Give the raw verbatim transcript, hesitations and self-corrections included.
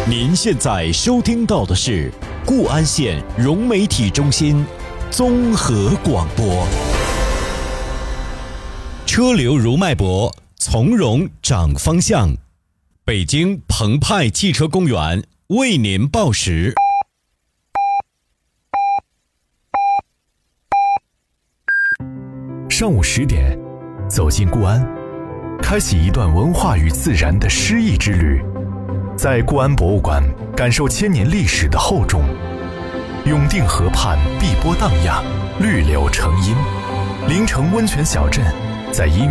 您现在收听到的是固安县融媒体中心综合广播。车流如脉搏，从容掌方向。北京澎湃汽车公园为您报时。 上午十点，走进固安，开启一段文化与自然的诗意之旅。在固安博物馆，感受千年历史的厚重。永定河畔碧波荡漾，绿柳成荫。临城温泉小镇，在音